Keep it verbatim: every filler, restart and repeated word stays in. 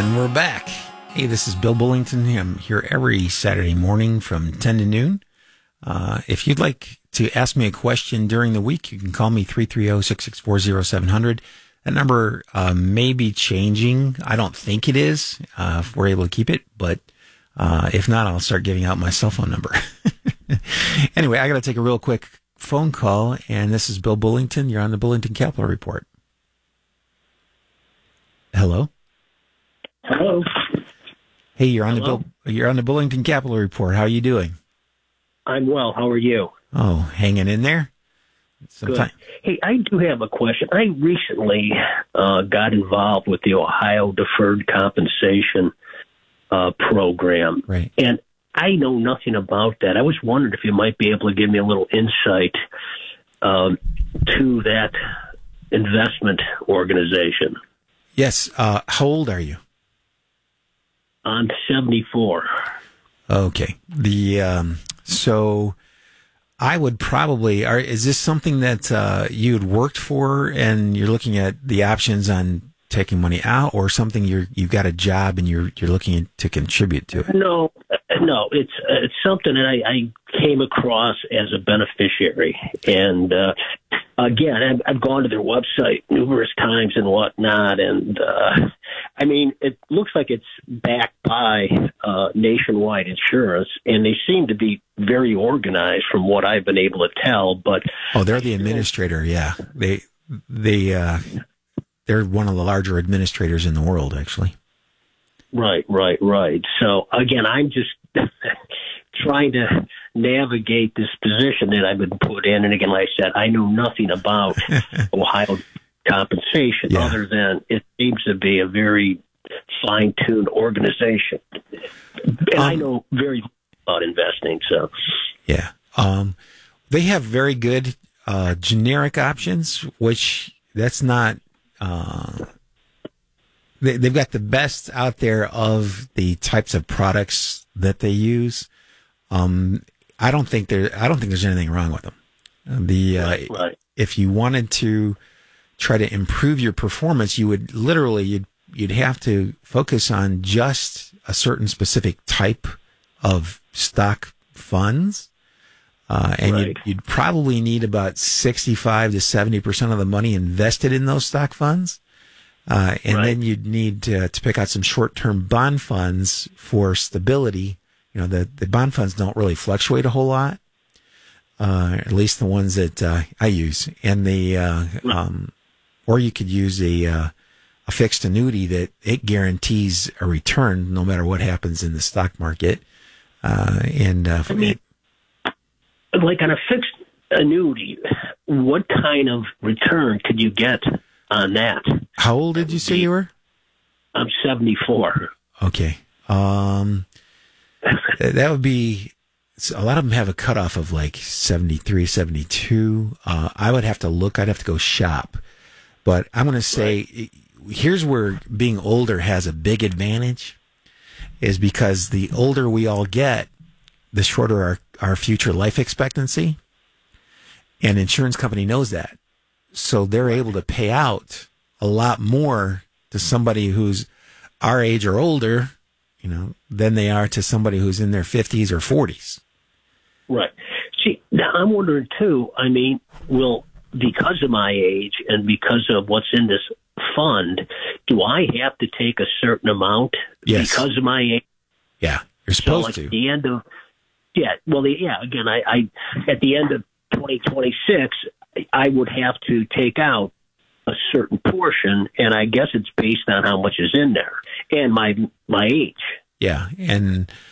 And we're back. Hey, this is Bill Bullington. I'm here every Saturday morning from ten to noon. Uh, if you'd like to ask me a question during the week, you can call me three three zero, six six four, zero seven zero zero. That number uh, may be changing. I don't think it is, uh, if we're able to keep it. But uh, if not, I'll start giving out my cell phone number. Anyway, I got to take a real quick phone call. And this is Bill Bullington. You're on the Bullington Capital Report. Hello? Hello. Hey, you're on Hello? the Bill, you're on the Bullington Capital Report. How are you doing? I'm well. How are you? Oh, hanging in there. Sometime. Good. Hey, I do have a question. I recently uh, got involved with the Ohio Deferred Compensation uh, Program, Right. and I know nothing about that. I was wondering if you might be able to give me a little insight um, to that investment organization. Yes. Uh, how old are you? I'm seventy-four. Okay. The um, so I would probably. Are, is this something that uh, you had worked for, and you're looking at the options on taking money out, or something you're you've got a job and you're you're looking to contribute to it? No, no, it's it's something that I, I came across as a beneficiary, and uh, again, I've, I've gone to their website numerous times and whatnot, and uh, I mean, it looks like it's backed by uh, Nationwide Insurance, and they seem to be very organized from what I've been able to tell. But oh, they're the administrator. Yeah, they they uh, they're one of the larger administrators in the world, actually. Right, right, right. So again, I'm just trying to navigate this position that I've been put in. And again, like I said, I know nothing about Ohio compensation Yeah. other than it seems to be a very fine-tuned organization. And Um, I know very little about investing, so. Yeah. Um, they have very good uh, generic options, which that's not. Uh, they, they've got the best out there of the types of products that they use. Um, I don't think there. I don't think there's anything wrong with them. The uh, Right, right. if you wanted to try to improve your performance, you would literally you'd you'd have to focus on just a certain specific type of stock funds. Uh, and Right. you'd, you'd probably need about sixty-five to seventy percent of the money invested in those stock funds. Uh, and Right. then you'd need to, to pick out some short-term bond funds for stability. You know, the, the bond funds don't really fluctuate a whole lot. Uh, at least the ones that, uh, I use. And the, uh, um, or you could use a, uh, a fixed annuity that it guarantees a return no matter what happens in the stock market. Uh, and, uh, I mean, like on a fixed annuity, what kind of return could you get on that? how old did you say you were? I'm seventy-four. Okay. Um, th- that would be, a lot of them have a cutoff of like seventy-three, seventy-two. Uh, I would have to look, I'd have to go shop. But I'm going to say, right. Here's where being older has a big advantage, is because the older we all get, the shorter our, our future life expectancy. And insurance company knows that. So they're able to pay out a lot more to somebody who's our age or older, you know, than they are to somebody who's in their fifties or forties. Right. See, now I'm wondering too, I mean, will, because of my age and because of what's in this fund, do I have to take a certain amount Yes. because of my age? Yeah, you're So supposed like to. at the end of, yeah, well, the, yeah, again, I, I, at the end of twenty twenty-six, I would have to take out a certain portion, and I guess it's based on how much is in there and my my age. Yeah, and